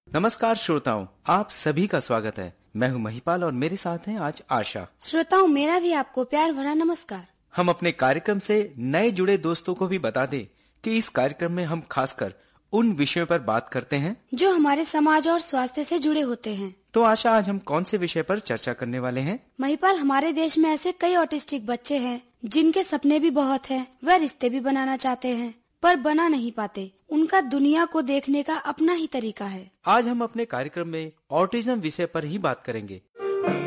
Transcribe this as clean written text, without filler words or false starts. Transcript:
नमस्कार श्रोताओं, आप सभी का स्वागत है। मैं हूं महिपाल और मेरे साथ हैं आज आशा। श्रोताओं, मेरा भी आपको प्यार भरा नमस्कार। हम अपने कार्यक्रम से नए जुड़े दोस्तों को भी बता दें कि इस कार्यक्रम में हम खासकर उन विषयों पर बात करते हैं जो हमारे समाज और स्वास्थ्य से जुड़े होते हैं। तो आशा, आज हम कौन से विषय पर चर्चा करने वाले हैं? महिपाल, हमारे देश में ऐसे कई ऑटिस्टिक बच्चे हैं जिनके सपने भी बहुत हैं। वह रिश्ते भी बनाना चाहते हैं पर बना नहीं पाते। उनका दुनिया को देखने का अपना ही तरीका है। आज हम अपने कार्यक्रम में ऑटिज्म विषय पर ही बात करेंगे।